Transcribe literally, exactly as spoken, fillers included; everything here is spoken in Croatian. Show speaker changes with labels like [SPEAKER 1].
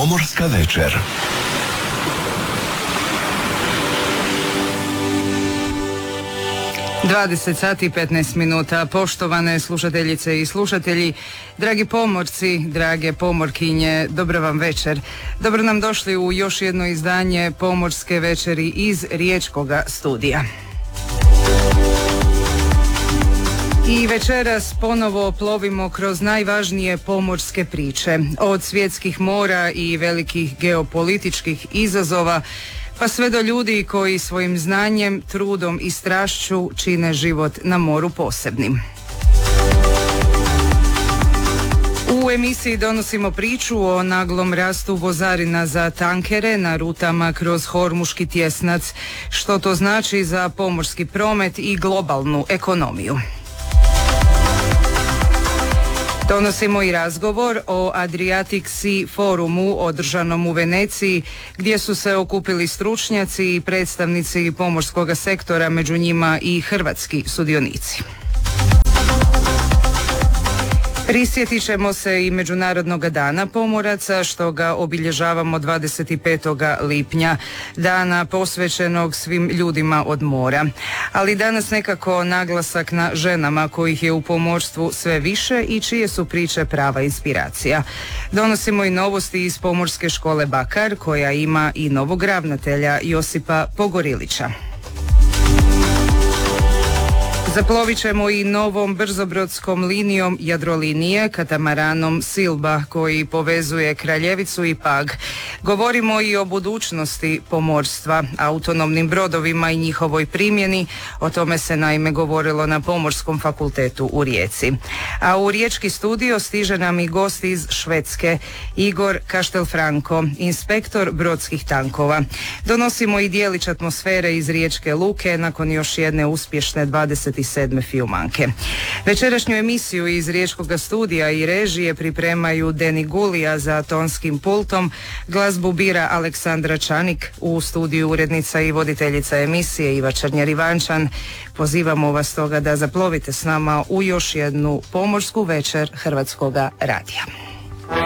[SPEAKER 1] Pomorska večer.
[SPEAKER 2] dvadeset sati i petnaest minuta. Poštovane slušateljice i slušatelji, dragi pomorci, drage pomorkinje, dobro vam večer. Dobro nam došli u još jedno izdanje Pomorske večeri iz Riječkoga studija. I večeras ponovo plovimo kroz najvažnije pomorske priče, od svjetskih mora i velikih geopolitičkih izazova, pa sve do ljudi koji svojim znanjem, trudom i strašću čine život na moru posebnim. U emisiji donosimo priču o naglom rastu vozarina za tankere na rutama kroz Hormuški tjesnac, što to znači za pomorski promet i globalnu ekonomiju. Donosimo i razgovor o Adriatic Sea forumu održanom u Veneciji, gdje su se okupili stručnjaci i predstavnici pomorskog sektora, među njima i hrvatski sudionici. Prisjetit ćemo se i Međunarodnog dana pomoraca, što ga obilježavamo dvadeset petog lipnja, dana posvećenog svim ljudima od mora. Ali danas nekako naglasak na ženama, kojih je u pomorstvu sve više i čije su priče prava inspiracija. Donosimo i novosti iz Pomorske škole Bakar, koja ima i novog ravnatelja Josipa Pogorilića. Zaplovit ćemo i novom brzobrodskom linijom Jadrolinije, katamaranom Silba, koji povezuje Kraljevicu i Pag. Govorimo i o budućnosti pomorstva, autonomnim brodovima i njihovoj primjeni. O tome se naime govorilo na Pomorskom fakultetu u Rijeci. A u Riječki studio stiže nam i gost iz Švedske, Igor Castelfranco, inspektor brodskih tankova. Donosimo i dijelić atmosfere iz Riječke luke nakon još jedne uspješne dvadeset sedme fiumanke. Večerašnju emisiju iz Riječkog studija i režije pripremaju Deni Gulija za tonskim pultom, glazbu bira Aleksandra Čanik, u studiju urednica i voditeljica emisije Iva Črnjer-Ivančan. Pozivamo vas toga da zaplovite s nama u još jednu pomorsku večer Hrvatskoga radija.